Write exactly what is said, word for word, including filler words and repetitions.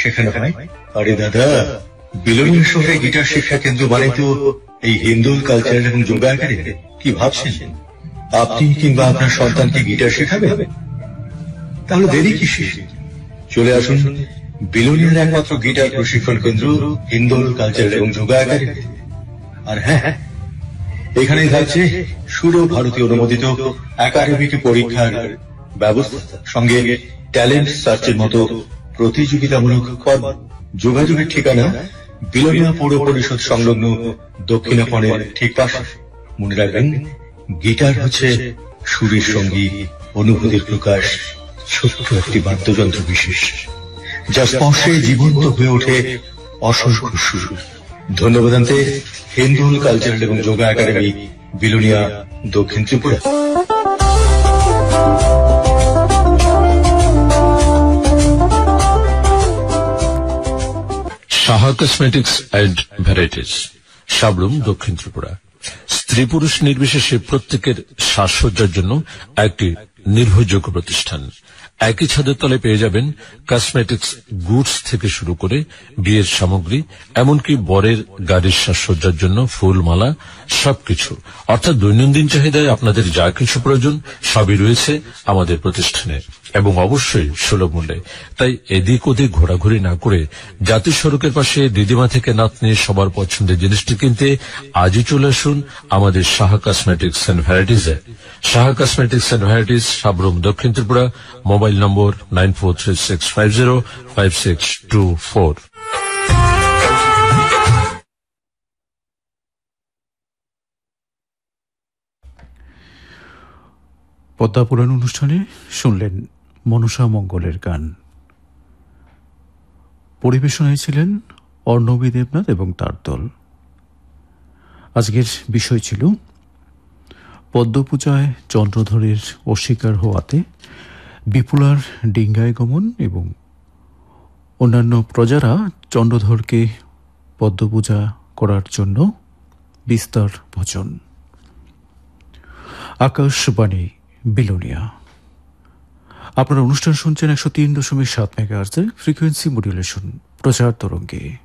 শেখানো হয়। আরে দাদা, বিলোনিয়া শহরে গিটার শিক্ষা কেন্দ্র মানে তো এই হিন্দুল কালচার এবং যোগা একাডেমি। কি ভাবছেন আপনি কিংবা আপনার সন্তানকে গিটার শেখাবে? তাহলে দেরি কিসের? চলে আসুন বিলোনিয়ার একমাত্র গিটার প্রশিক্ষণ কেন্দ্র হিন্দুল কালচার এবং যোগা একাডেমি। আর হ্যাঁ, এখানেই থাকছে সুর ভারতীয় অনুমোদিত একাডেমিক পরীক্ষার ব্যবস্থা, সঙ্গে ট্যালেন্ট সার্চের মতো প্রতিযোগিতামূলক পর্ব। যোগাযোগের ঠিকানা বিলোনিয়া পৌর পরিষদ সংলগ্ন দক্ষিণাপনের ঠিক পাশে। মনে রাখবেন, গিটার হচ্ছে সুরের সঙ্গী, অনুভূতির প্রকাশ, ছোট্ট একটি বাদ্যযন্ত্র বিশেষ, যা স্পর্শে জীবন্ত হয়ে ওঠে অসংখ্য সুর। ধন্যবাদ জানাতে হিন্দুল কালচারাল এবং যোগা একাডেমি, বিলোনিয়া, দক্ষিণ Tripura. Saha cosmetics and varieties, Sabroom, দক্ষিণ ত্রিপুরা। স্ত্রী পুরুষ নির্বিশেষে প্রত্যেকের সাজসজ্জার জন্য একটি নির্ভরযোগ্য প্রতিষ্ঠান। একই ছাদের তলে পেয়ে যাবেন কসমেটিক্স গুডস থেকে শুরু করে বিয়ের সামগ্রী, এমনকি বরের গাড়ির সাজসজ্জার জন্য ফুল, মালা, সবকিছু। অর্থাৎ দৈনন্দিন চাহিদায় আপনাদের যা কিছু প্রয়োজন সবই রয়েছে আমাদের প্রতিষ্ঠানে, এবং অবশ্যই সুলভ মূল্যে। তাই এদিক ওদিক ঘোরাঘুরি না করে জাতীয় সড়কের পাশে দিদিমা থেকে নাতনি সবার পছন্দের জিনিসটি কিনতে আজই চলে আসুন আমাদের Saha cosmetics and ভ্যারাইটিসে। Saha cosmetics and varieties, Sabroom, দক্ষিণ ত্রিপুরা। মোবাইল নম্বর nine four three six five zero five six two four. Padmapuran অনুষ্ঠানে শুনলেন মনসা মঙ্গলের গান। পরিবেশনায় ছিলেন অর্ণবী দেবনাথ এবং তার দল। আজকের বিষয় ছিল পদ্মপূজায় চন্দ্রধরের অস্বীকার হওয়াতে বিপুলার ডিঙ্গায় গমন এবং অন্যান্য প্রজারা চন্দ্রধরকে পদ্মপূজা করার জন্য বিস্তর ভজন। আকাশবাণী, বিলোনিয়া। আপনারা অনুষ্ঠান শুনছেন একশো তিন দশমিক সাত মেগাহার্টজে ফ্রিকোয়েন্সি মডুলেশন প্রচার তরঙ্গে।